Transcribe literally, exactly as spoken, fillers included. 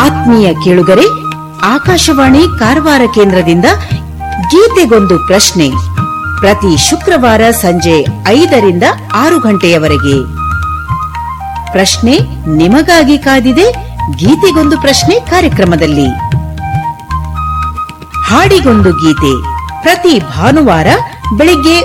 ಆತ್ಮೀಯ ಕೇಳುಗರೆ, ಆಕಾಶವಾಣಿ ಕಾರವಾರ ಕೇಂದ್ರದಿಂದ ಗೀತೆಗೊಂದು ಪ್ರಶ್ನೆ ಪ್ರತಿ ಶುಕ್ರವಾರ ಸಂಜೆ ಐದರಿಂದ ಆರು ಗಂಟೆಯವರೆಗೆ. ಪ್ರಶ್ನೆ ನಿಮಗಾಗಿ ಕಾದಿದೆ ಗೀತೆಗೊಂದು ಪ್ರಶ್ನೆ ಕಾರ್ಯಕ್ರಮದಲ್ಲಿ. ಹಾಡಿಗೊಂದು ಗೀತೆ ಪ್ರತಿ ಭಾನುವಾರ ಬೆಳಿಗ್ಗೆ